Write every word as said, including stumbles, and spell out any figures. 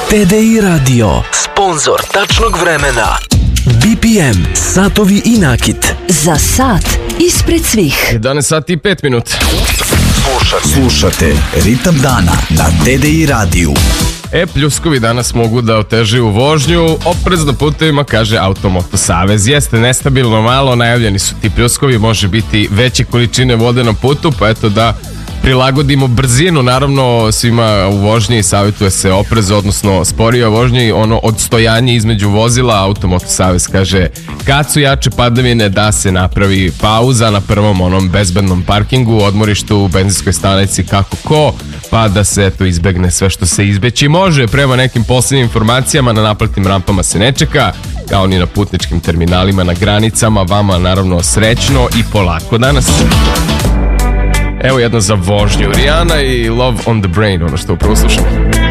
T D I Radio, sponzor tačnog vremena. B P M, satovi i nakit. Za sat ispred svih. jedanaest sati i pet minuta. Slušate, Slušate ritam dana na T D I radiju. E, pljuskovi danas mogu da otežaju vožnju. Oprez na putevima, kaže Automoto Savez. Jeste nestabilno malo, najavljeni su ti pljuskovi, može biti veće količine vode na putu, pa eto da prilagodimo brzinu. Naravno, svima u vožnji savjetuje se oprez, odnosno sporija vožnji, ono odstojanje između vozila. Automoto Savez kaže kad su jače padavine da se napravi pauza na prvom onom bezbednom parkingu, odmorištu, u benzinskoj stanici, kako ko, pa da se eto izbegne sve što se izbeći može. Prema nekim posljednjim informacijama, na naplatnim rampama se ne čeka, kao ni na putničkim terminalima, na granicama. Vama naravno srećno i polako danas. Evo jedna za vožnju, Rihanna i Love on the Brain, ono što upravo slušamo.